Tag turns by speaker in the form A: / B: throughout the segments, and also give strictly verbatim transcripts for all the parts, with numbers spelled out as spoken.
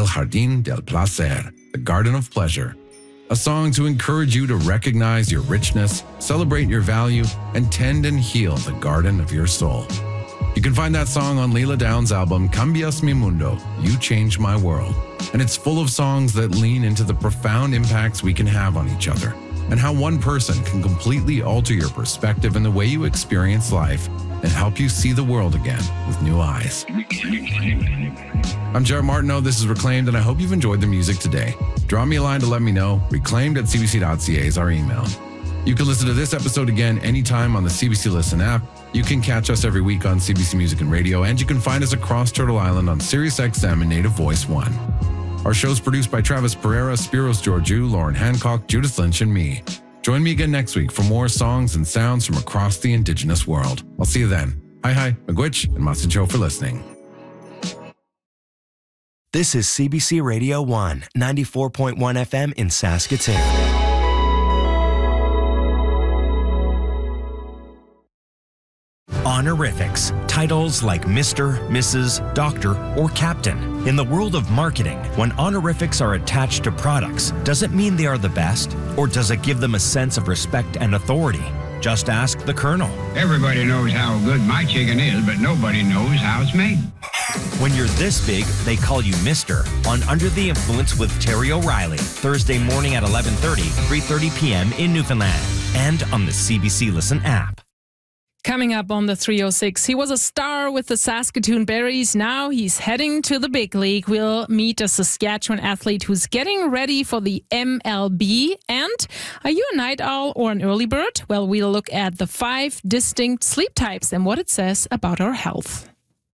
A: El Jardín del Placer, the Garden of Pleasure. A song to encourage you to recognize your richness, celebrate your value, and tend and heal the garden of your soul. You can find that song on Leila Downs' album Cambias Mi Mundo, You Change My World. And it's full of songs that lean into the profound impacts we can have on each other, and how one person can completely alter your perspective and the way you experience life and help you see the world again with new eyes. I'm Jared Martineau, this is Reclaimed, and I hope you've enjoyed the music today. Drop me a line to let me know. reclaimed at c b c dot c a is our email. You can listen to this episode again anytime on the C B C Listen app. You can catch us every week on C B C Music and Radio, and you can find us across Turtle Island on Sirius X M and Native Voice one. Our show's produced by Travis Pereira, Spiros Georgiou, Lauren Hancock, Judith Lynch, and me. Join me again next week for more songs and sounds from across the Indigenous world. I'll see you then. Hi, hi, Miigwech, and Masincho for listening.
B: This is C B C Radio one, ninety-four point one F M in Saskatoon. Honorifics, titles like Mister, Missus, Doctor, or Captain. In the world of marketing, when honorifics are attached to products, does it mean they are the best? Or does it give them a sense of respect and authority? Just ask the Colonel.
C: Everybody knows how good my chicken is, but nobody knows how it's made.
B: When you're this big, they call you Mister on Under the Influence with Terry O'Reilly, Thursday morning at eleven thirty, three thirty p.m. in Newfoundland, and on the C B C Listen app.
D: Coming up on the three oh six, he was a star with the Saskatoon Berries. Now he's heading to the big league. We'll meet a Saskatchewan athlete who's getting ready for the M L B. And are you a night owl or an early bird? Well, we'll look at the five distinct sleep types and what it says about our health.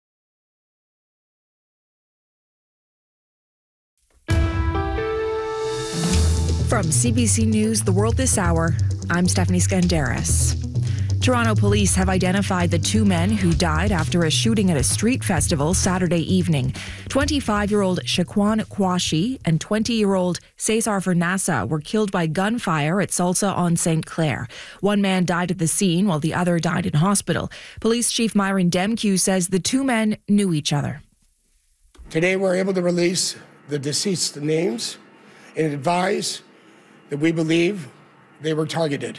E: From C B C News, The World This Hour, I'm Stephanie Skandaris. Toronto police have identified the two men who died after a shooting at a street festival Saturday evening. twenty-five-year-old Shaquan Kwashi and twenty-year-old Cesar Vernassa were killed by gunfire at Salsa on Saint Clair. One man died at the scene while the other died in hospital. Police Chief Myron Demkew says the two men knew each other.
F: Today we're able to release the deceased's names and advise that we believe they were targeted.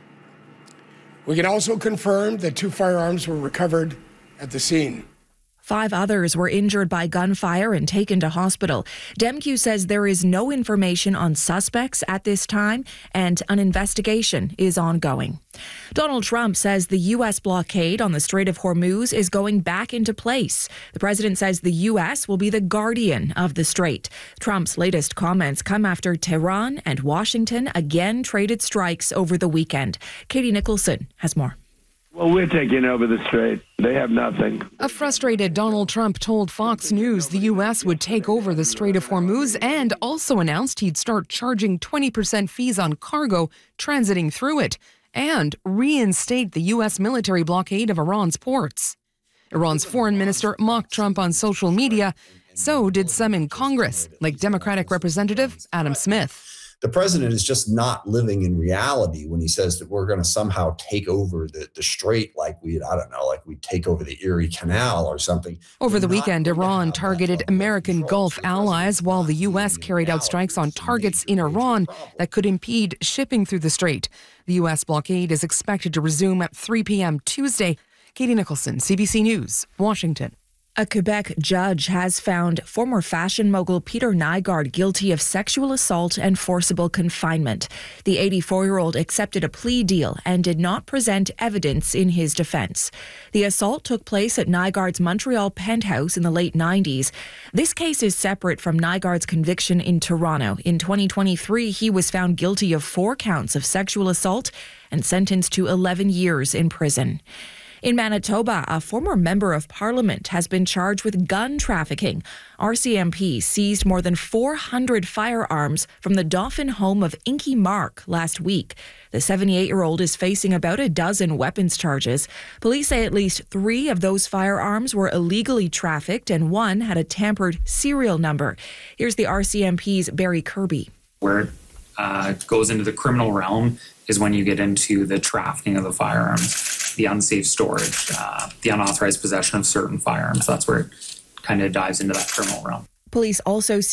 F: We can also confirm that two firearms were recovered at the scene.
E: Five others were injured by gunfire and taken to hospital. Demkew says there is no information on suspects at this time and an investigation is ongoing. Donald Trump says the U S blockade on the Strait of Hormuz is going back into place. The president says the U S will be the guardian of the strait. Trump's latest comments come after Tehran and Washington again traded strikes over the weekend. Katie Nicholson has more.
G: Well, we're taking over the strait. They have nothing.
H: A frustrated Donald Trump told Fox News the U S would take over the Strait of Hormuz and also announced he'd start charging twenty percent fees on cargo transiting through it and reinstate the U S military blockade of Iran's ports. Iran's foreign minister mocked Trump on social media. So did some in Congress, like Democratic Representative Adam Smith.
I: The president is just not living in reality when he says that we're going to somehow take over the, the strait like we, I don't know, like we take over the Erie Canal or something.
H: Over the weekend, Iran targeted American Gulf allies while the U S carried out strikes on targets in Iran that could impede shipping through the strait. The U S blockade is expected to resume at three p.m. Tuesday. Katie Nicholson, C B C News, Washington.
E: A Quebec judge has found former fashion mogul Peter Nygard guilty of sexual assault and forcible confinement. The eighty-four-year-old accepted a plea deal and did not present evidence in his defense. The assault took place at Nygard's Montreal penthouse in the late nineties. This case is separate from Nygard's conviction in Toronto. In twenty twenty-three, he was found guilty of four counts of sexual assault and sentenced to eleven years in prison. In Manitoba, a former member of parliament has been charged with gun trafficking. R C M P seized more than four hundred firearms from the Dauphin home of Inky Mark last week. The seventy-eight-year-old is facing about a dozen weapons charges. Police say at least three of those firearms were illegally trafficked and one had a tampered serial number. Here's the R C M P's Barry Kirby.
J: Where it uh, goes into the criminal realm is when you get into the trafficking of the firearms, the unsafe storage, uh, the unauthorized possession of certain firearms. That's where it kind of dives into that criminal realm.
E: Police also